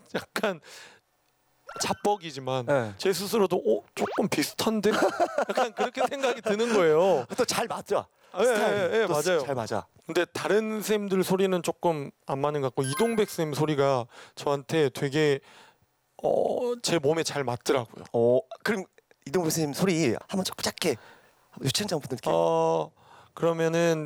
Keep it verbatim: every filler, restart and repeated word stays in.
약간 자뻑이지만 네. 제 스스로도 어, 조금 비슷한데 약간 그렇게 생각이 드는 거예요. 또 잘 맞죠? 예, 스타일이 예, 예, 또 맞아요. 잘 맞아. 근데 다른 쌤들 소리는 조금 안 맞는 것 같고 이동백 쌤 소리가 저한테 되게 어, 제 몸에 잘 맞더라고요. 어 그럼 이동국 선생님 소리 한번 조금 작게 유치원장 분들께 어 그러면은